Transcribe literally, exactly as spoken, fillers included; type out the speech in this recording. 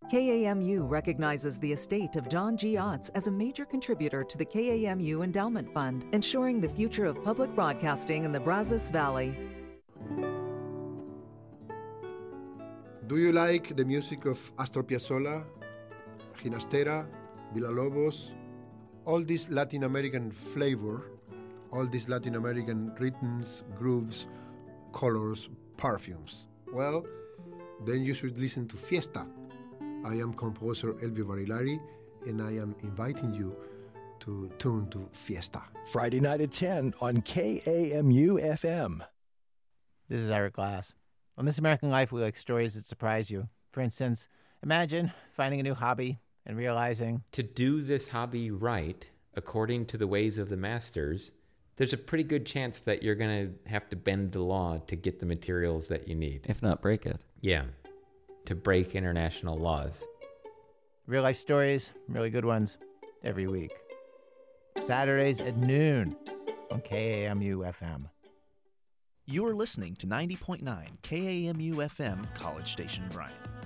K A M U recognizes the estate of John G. Otts as a major contributor to the K A M U Endowment Fund, ensuring the future of public broadcasting in the Brazos Valley. Do you like the music of Astor Piazzolla, Ginastera, Villalobos, all this Latin American flavor, all these Latin American rhythms, grooves, colors, perfumes? Well, then you should listen to Fiesta. I am composer Elvio Barilari, and I am inviting you to tune to Fiesta. Friday night at ten on K A M U F M. This is Eric Glass. On This American Life, we like stories that surprise you. For instance, imagine finding a new hobby and realizing to do this hobby right, according to the ways of the masters, there's a pretty good chance that you're going to have to bend the law to get the materials that you need. If not, break it. Yeah, to break international laws. real life stories, really good ones, every week. Saturdays at noon on K A M U F M. You're listening to ninety point nine K A M U F M, College Station, Bryan.